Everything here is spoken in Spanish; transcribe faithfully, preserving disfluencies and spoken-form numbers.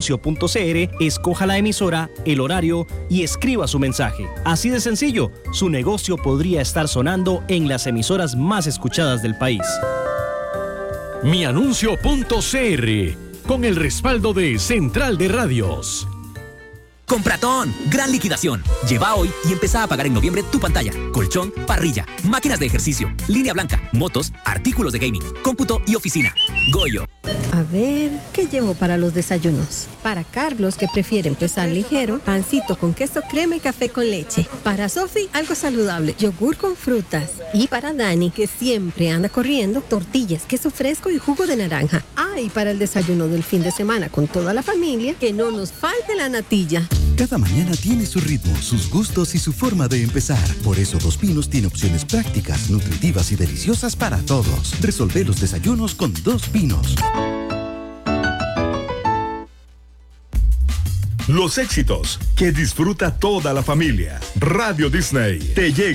mianuncio punto c r, escoja la emisora, el horario y escriba su mensaje. Así de sencillo, su negocio podría estar sonando en las emisoras más escuchadas del país. mianuncio punto c r, con el respaldo de Central de Radios. Compratón, gran liquidación. Lleva hoy y empezá a pagar en noviembre tu pantalla, colchón, parrilla, máquinas de ejercicio, línea blanca, motos, artículos de gaming, cómputo y oficina. Goyo. A ver, ¿qué llevo para los desayunos? Para Carlos, que prefiere empezar ligero, pancito con queso, crema y café con leche. Para Sofi, algo saludable, yogur con frutas. Y para Dani, que siempre anda corriendo, tortillas, queso fresco y jugo de naranja. Ah, y para el desayuno del fin de semana con toda la familia, que no nos falte la natilla. Cada mañana tiene su ritmo, sus gustos y su forma de empezar. Por eso Dos Pinos tiene opciones prácticas, nutritivas y deliciosas para todos. Resolvé los desayunos con Dos Pinos. Los éxitos que disfruta toda la familia. Radio Disney te llega